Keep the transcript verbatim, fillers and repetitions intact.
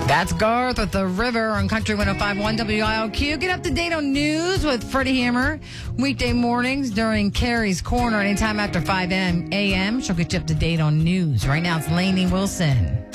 That's Garth with The River on Country one oh five point one W I L Q. Get up to date on news with Freddie Hammer. Weekday mornings during Carrie's Corner anytime after five a.m. She'll get you up to date on news. Right now it's Lainey Wilson.